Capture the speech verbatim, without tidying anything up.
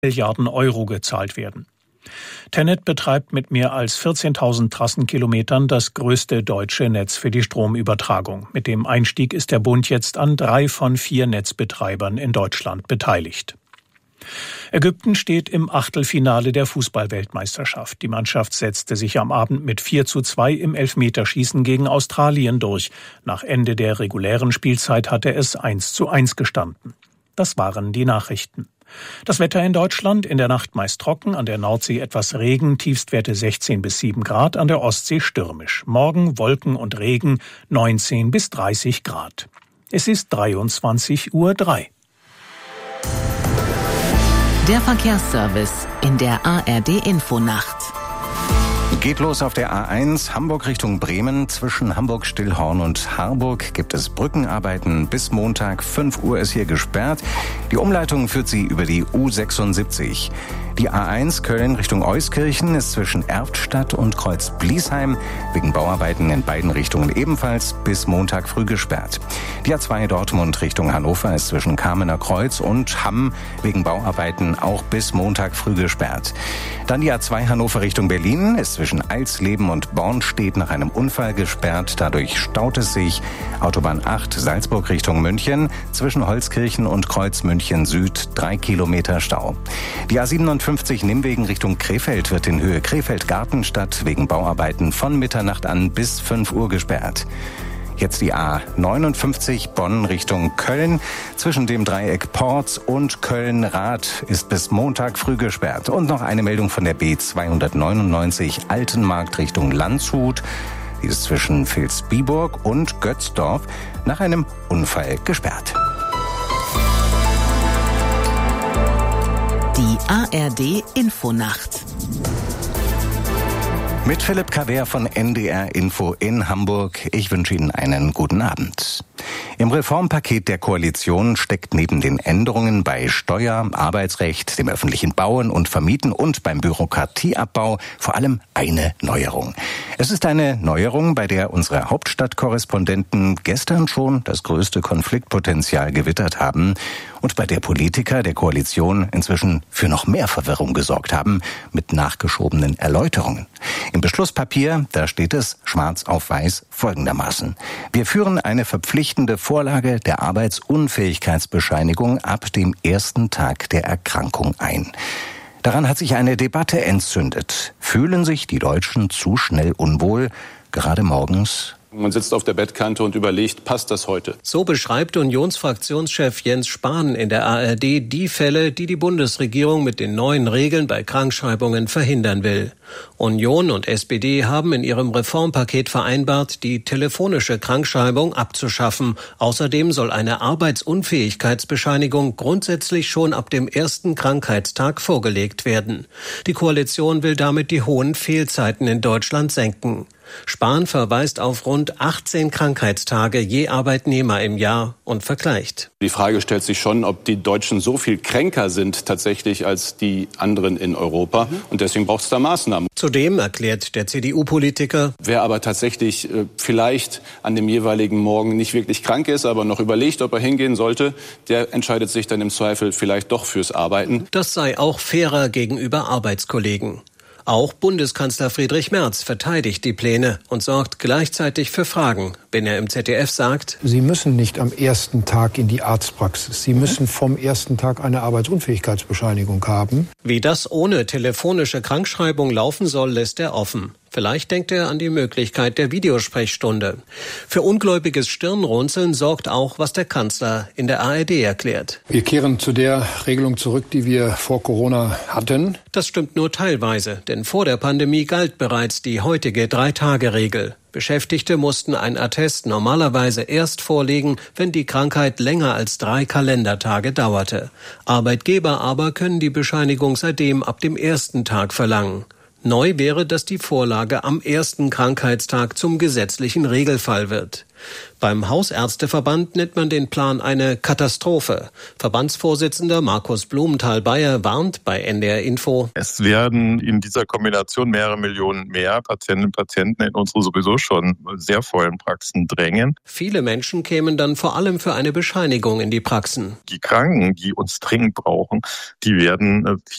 Milliarden Euro gezahlt werden. TenneT betreibt mit mehr als vierzehntausend Trassenkilometern das größte deutsche Netz für die Stromübertragung. Mit dem Einstieg ist der Bund jetzt an drei von vier Netzbetreibern in Deutschland beteiligt. Ägypten steht im Achtelfinale der Fußball-Weltmeisterschaft. Die Mannschaft setzte sich am Abend mit vier zu zwei im Elfmeterschießen gegen Australien durch. Nach Ende der regulären Spielzeit hatte es eins zu eins gestanden. Das waren die Nachrichten. Das Wetter in Deutschland: in der Nacht meist trocken, an der Nordsee etwas Regen, Tiefstwerte sechzehn bis sieben Grad, an der Ostsee stürmisch. Morgen Wolken und Regen, neunzehn bis dreißig Grad. Es ist dreiundzwanzig Uhr drei. Der Verkehrsservice in der A R D-Infonacht. Geht los auf der A eins, Hamburg Richtung Bremen. Zwischen Hamburg-Stillhorn und Harburg gibt es Brückenarbeiten. Bis Montag fünf Uhr ist hier gesperrt. Die Umleitung führt sie über die U sechsundsiebzig. Die A eins Köln Richtung Euskirchen ist zwischen Erftstadt und Kreuz-Bliesheim wegen Bauarbeiten in beiden Richtungen ebenfalls bis Montag früh gesperrt. Die A zwei Dortmund Richtung Hannover ist zwischen Kamener Kreuz und Hamm wegen Bauarbeiten auch bis Montag früh gesperrt. Dann die A zwei Hannover Richtung Berlin ist zwischen Eilsleben und Bornstedt nach einem Unfall gesperrt. Dadurch staut es sich. Autobahn acht Salzburg Richtung München zwischen Holzkirchen und Kreuz München Süd drei Kilometer Stau. Die A siebenundfünfzig Nimwegen Richtung Krefeld wird in Höhe Krefeld-Gartenstadt wegen Bauarbeiten von Mitternacht an bis fünf Uhr gesperrt. Jetzt die A neunundfünfzig Bonn Richtung Köln. Zwischen dem Dreieck Porz und Köln-Rath ist bis Montag früh gesperrt. Und noch eine Meldung von der B zweihundertneunundneunzig Altenmarkt Richtung Landshut. Die ist zwischen Vilsbiburg und Götzdorf nach einem Unfall gesperrt. Die A R D-Infonacht. Mit Philipp Kaver von N D R Info in Hamburg. Ich wünsche Ihnen einen guten Abend. Im Reformpaket der Koalition steckt neben den Änderungen bei Steuer, Arbeitsrecht, dem öffentlichen Bauen und Vermieten und beim Bürokratieabbau vor allem eine Neuerung. Es ist eine Neuerung, bei der unsere Hauptstadtkorrespondenten gestern schon das größte Konfliktpotenzial gewittert haben und bei der Politiker der Koalition inzwischen für noch mehr Verwirrung gesorgt haben mit nachgeschobenen Erläuterungen. Im Beschlusspapier, da steht es schwarz auf weiß folgendermaßen: Wir führen eine verpflichtende Vorlage der Arbeitsunfähigkeitsbescheinigung ab dem ersten Tag der Erkrankung ein. Daran hat sich eine Debatte entzündet. Fühlen sich die Deutschen zu schnell unwohl, gerade morgens? Man sitzt auf der Bettkante und überlegt, passt das heute? So beschreibt Unionsfraktionschef Jens Spahn in der A R D die Fälle, die die Bundesregierung mit den neuen Regeln bei Krankschreibungen verhindern will. Union und S P D haben in ihrem Reformpaket vereinbart, die telefonische Krankschreibung abzuschaffen. Außerdem soll eine Arbeitsunfähigkeitsbescheinigung grundsätzlich schon ab dem ersten Krankheitstag vorgelegt werden. Die Koalition will damit die hohen Fehlzeiten in Deutschland senken. Spahn verweist auf rund achtzehn Krankheitstage je Arbeitnehmer im Jahr und vergleicht. Die Frage stellt sich schon, ob die Deutschen so viel kränker sind tatsächlich als die anderen in Europa. Mhm. Und deswegen braucht es da Maßnahmen. Zudem erklärt der C D U-Politiker: Wer aber tatsächlich äh, vielleicht an dem jeweiligen Morgen nicht wirklich krank ist, aber noch überlegt, ob er hingehen sollte, der entscheidet sich dann im Zweifel vielleicht doch fürs Arbeiten. Das sei auch fairer gegenüber Arbeitskollegen. Auch Bundeskanzler Friedrich Merz verteidigt die Pläne und sorgt gleichzeitig für Fragen, wenn er im Z D F sagt: Sie müssen nicht am ersten Tag in die Arztpraxis. Sie müssen vom ersten Tag eine Arbeitsunfähigkeitsbescheinigung haben. Wie das ohne telefonische Krankschreibung laufen soll, lässt er offen. Vielleicht denkt er an die Möglichkeit der Videosprechstunde. Für ungläubiges Stirnrunzeln sorgt auch, was der Kanzler in der A R D erklärt. Wir kehren zu der Regelung zurück, die wir vor Corona hatten. Das stimmt nur teilweise, denn vor der Pandemie galt bereits die heutige Drei-Tage-Regel. Beschäftigte mussten ein Attest normalerweise erst vorlegen, wenn die Krankheit länger als drei Kalendertage dauerte. Arbeitgeber aber können die Bescheinigung seitdem ab dem ersten Tag verlangen. Neu wäre, dass die Vorlage am ersten Krankheitstag zum gesetzlichen Regelfall wird. Beim Hausärzteverband nennt man den Plan eine Katastrophe. Verbandsvorsitzender Markus Blumenthal-Beyer warnt bei N D R Info: Es werden in dieser Kombination mehrere Millionen mehr Patientinnen und Patienten in unsere sowieso schon sehr vollen Praxen drängen. Viele Menschen kämen dann vor allem für eine Bescheinigung in die Praxen. Die Kranken, die uns dringend brauchen, die werden